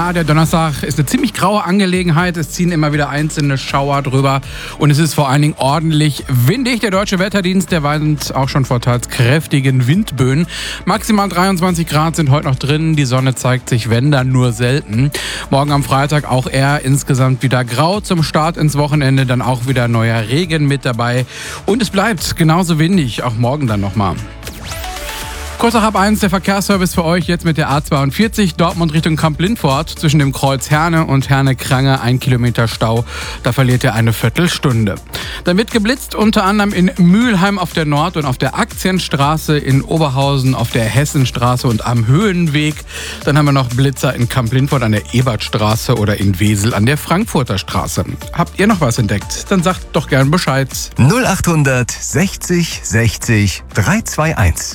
Ja, der Donnerstag ist eine ziemlich graue Angelegenheit. Es ziehen immer wieder einzelne Schauer drüber und es ist vor allen Dingen ordentlich windig. Der Deutsche Wetterdienst, der warnt auch schon vor teils kräftigen Windböen. Maximal 23 Grad sind heute noch drin. Die Sonne zeigt sich, wenn dann, nur selten. Morgen am Freitag auch eher insgesamt wieder grau. Zum Start ins Wochenende dann auch wieder neuer Regen mit dabei. Und es bleibt genauso windig, auch morgen dann nochmal. Kurz nach 1 der Verkehrsservice für euch jetzt mit der A42 Dortmund Richtung Kamp-Lindfort. Zwischen dem Kreuz Herne und Herne-Krange 1 Kilometer Stau. Da verliert ihr eine Viertelstunde. Dann wird geblitzt, unter anderem in Mülheim auf der Nord- und auf der Aktienstraße, in Oberhausen auf der Hessenstraße und am Höhenweg. Dann haben wir noch Blitzer in Kamp-Lindfort an der Ebertstraße oder in Wesel an der Frankfurter Straße. Habt ihr noch was entdeckt? Dann sagt doch gern Bescheid. 0800 60 60 321.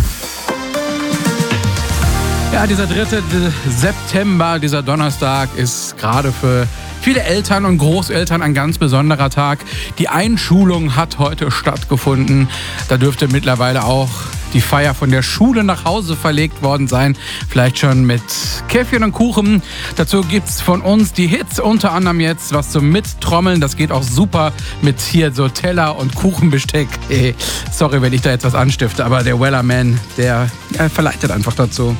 Ja, dieser 3. September, dieser Donnerstag, ist gerade für viele Eltern und Großeltern ein ganz besonderer Tag. Die Einschulung hat heute stattgefunden. Da dürfte mittlerweile auch die Feier von der Schule nach Hause verlegt worden sein. Vielleicht schon mit Käffchen und Kuchen. Dazu gibt's von uns die Hits, unter anderem jetzt was zum Mittrommeln. Das geht auch super mit hier so Teller und Kuchenbesteck. Sorry, wenn ich da jetzt was anstifte, aber der Wellerman, der verleitet einfach dazu.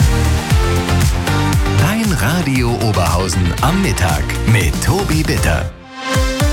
Dein Radio Oberhausen am Mittag mit Tobi Bitter.